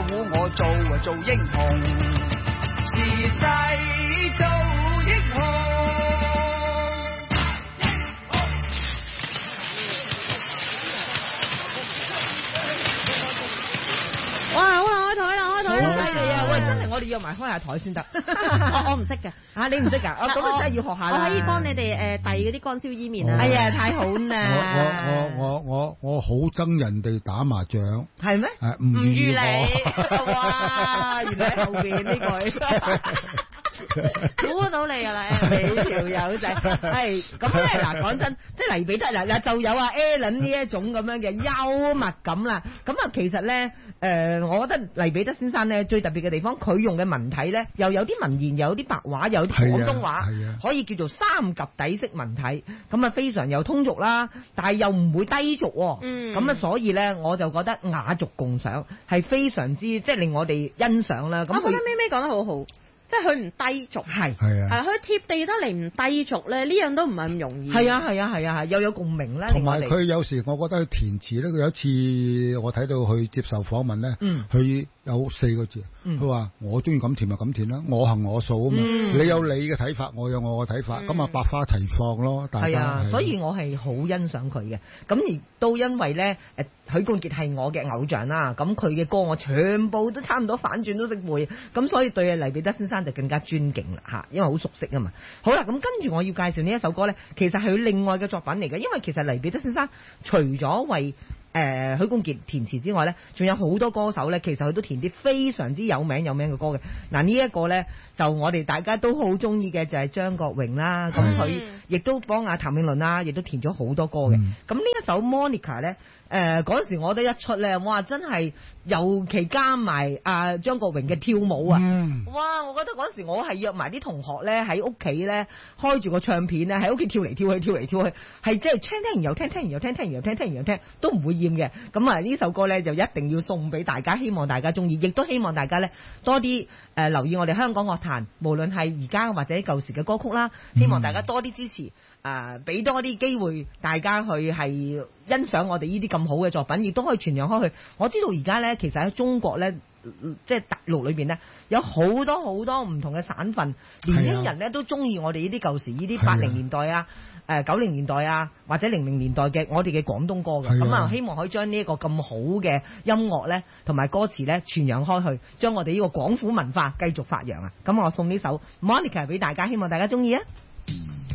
虎，我做英雄，時勢做英雄。 哇！好啦，開台啦，開台啦，犀利啊！喂，真係我哋約埋開下台先得。 我唔識嘅嚇，你唔識㗎？咁啊真係要學下啦。 我可以幫你哋遞嗰啲乾燒伊麵啊！ 哎呀，太好啦！ 我好憎人哋打麻將。 係咩？ 唔預你。哇！原來喺後邊呢句。 估到你㗎啦， 你條友仔係咁咧。嗱，講真，即係黎彼得嗱就有阿 Alan 呢一種咁樣嘅幽默感啦。咁啊，其實咧我覺得黎彼得先生咧最特別嘅地方，佢用嘅文體咧又有啲文言，又有啲白話，又有啲廣東話，可以叫做三及第式文體。咁啊，非常有通俗啦，但係又唔會低俗。咁啊，所以咧我就覺得雅俗共賞，係非常之即係令我哋欣賞啦。咁我覺得咪咪講得好好。即係佢唔低俗，係佢貼地得嚟唔低俗咧，呢樣都唔係咁容易。 係啊，又有共鳴啦。 同埋佢有時，我覺得佢填詞咧，佢有一次我睇到佢接受訪問咧，佢有4個字，佢話我中意咁填咪咁填啦，我行我素啊嘛，你有你嘅睇法，我有我嘅睇法，咁啊百花齊放咯，大家。 所以我係好欣賞佢嘅。咁而都因為咧，許冠傑係我嘅偶像啦，咁佢嘅歌我全部都差唔多反轉都識背，咁所以對黎彼得先生就更加尊敬啦嚇，因為好熟悉啊嘛。好啦，咁跟住我要介紹呢一首歌咧，其實係佢另外嘅作品嚟嘅，因為其實黎彼得先生除咗為許冠傑填詞之外咧，仲有好多歌手咧，其實佢都填啲非常之有名嘅歌嘅。嗱，呢一個咧就我哋大家都好中意嘅就係張國榮啦，咁佢亦都幫阿譚詠麟啦，亦都填咗好多歌嘅。咁呢一首 Monica 咧，嗰時我覺得一出咧，哇真係尤其加埋阿張國榮嘅跳舞啊，哇！我覺得嗰時我係約埋啲同學咧喺屋企咧開住個唱片咧喺屋企跳嚟跳去，係即係聽完又聽，聽完又聽，聽完又聽，聽完又聽，都唔會厭嘅。咁啊呢首歌咧就一定要送俾大家，希望大家中意，亦都希望大家咧多啲留意我哋香港樂壇，無論係而家或者舊時嘅歌曲啦，希望大家多啲支持，俾多啲機會大家去係欣賞我哋呢啲咁好嘅作品，亦都可以傳揚開去。我知道而家咧其實喺中國咧，即係大陸裏邊咧有好多好多唔同嘅省份，年輕人咧都中意我哋呢啲舊時呢啲80年代啊、90年代啊或者00年代嘅我哋嘅廣東歌嘅。咁啊希望可以將呢一個咁好嘅音樂咧同埋歌詞咧傳揚開去，將我哋呢個廣府文化繼續發揚啊！咁我送呢首 Monica 俾大家，希望大家中意啊！